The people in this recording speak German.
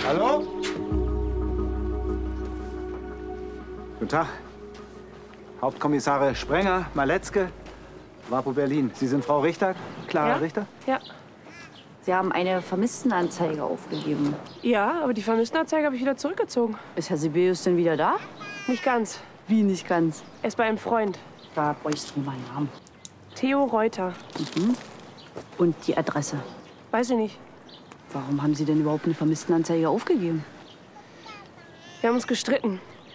Hallo? Guten Tag. Hauptkommissare Sprenger, Maletzke, Wapo Berlin. Sie sind Frau Richter? Clara Richter? Ja. Sie haben eine Vermisstenanzeige aufgegeben. Ja, aber die Vermisstenanzeige habe ich wieder zurückgezogen. Ist Herr Sibelius denn wieder da? Nicht ganz. Wie nicht ganz? Er ist bei einem Freund. Da bräuchst du mal einen Namen. Theo Reuter. Und die Adresse. Weiß ich nicht. Warum haben Sie denn überhaupt eine Vermisstenanzeige aufgegeben? Wir haben uns gestritten.